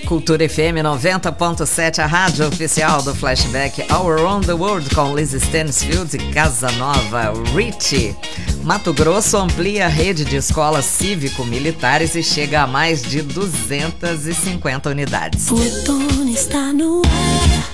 Cultura FM 90.7, a rádio oficial do Flashback All Around the World com Liz Stansfield e Casanova Richie. Mato Grosso amplia a rede de escolas cívico-militares e chega a mais de 250 unidades. O outono está no ar.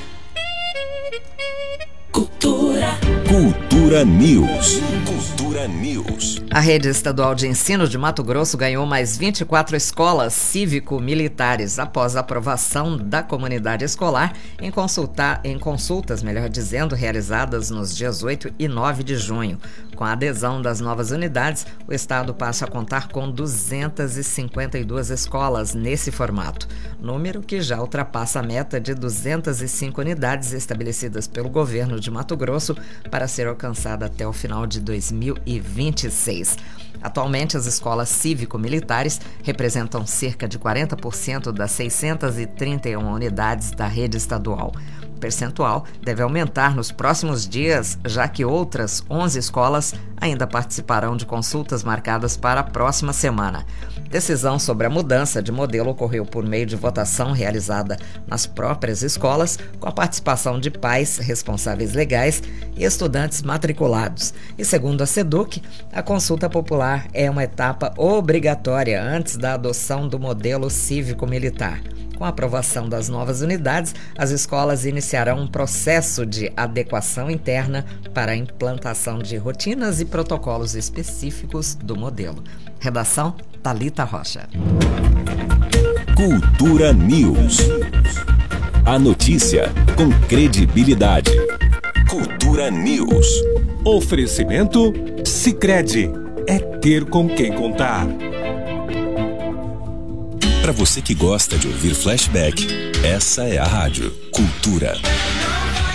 Cultura News. Cultura News. A rede estadual de ensino de Mato Grosso ganhou mais 24 escolas cívico-militares após a aprovação da comunidade escolar em consultas, realizadas nos dias 8 e 9 de junho. Com a adesão das novas unidades, o estado passa a contar com 252 escolas nesse formato, número que já ultrapassa a meta de 205 unidades estabelecidas pelo governo de Mato Grosso para ser alcançada até o final de 2026. Atualmente, as escolas cívico-militares representam cerca de 40% das 631 unidades da rede estadual. O percentual deve aumentar nos próximos dias, já que outras 11 escolas ainda participarão de consultas marcadas para a próxima semana. Decisão sobre a mudança de modelo ocorreu por meio de votação realizada nas próprias escolas, com a participação de pais, responsáveis legais e estudantes matriculados. E segundo a SEDUC, a consulta popular é uma etapa obrigatória antes da adoção do modelo cívico-militar. Com a aprovação das novas unidades, as escolas iniciarão um processo de adequação interna para a implantação de rotinas e protocolos específicos do modelo. Redação: Thalita Rocha. Cultura News. A notícia com credibilidade. Cultura News. Oferecimento Sicredi. É ter com quem contar. Para você que gosta de ouvir Flashback, essa é a rádio Cultura.